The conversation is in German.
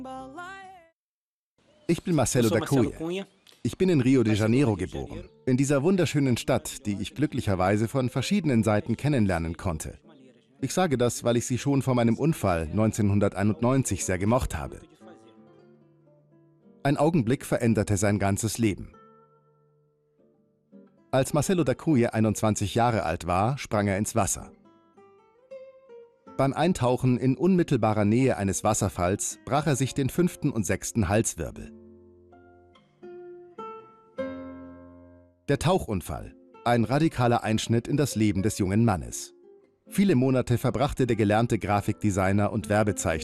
Ich bin Marcelo da Cunha. Ich bin in Rio de Janeiro geboren, in dieser wunderschönen Stadt, die ich glücklicherweise von verschiedenen Seiten kennenlernen konnte. Ich sage das, weil ich sie schon vor meinem Unfall 1991 sehr gemocht habe. Ein Augenblick veränderte sein ganzes Leben. Als Marcelo da Cunha 21 Jahre alt war, sprang er ins Wasser. Beim Eintauchen in unmittelbarer Nähe eines Wasserfalls brach er sich den 5. und 6. Halswirbel. Der Tauchunfall, ein radikaler Einschnitt in das Leben des jungen Mannes. Viele Monate verbrachte der gelernte Grafikdesigner und Werbezeichner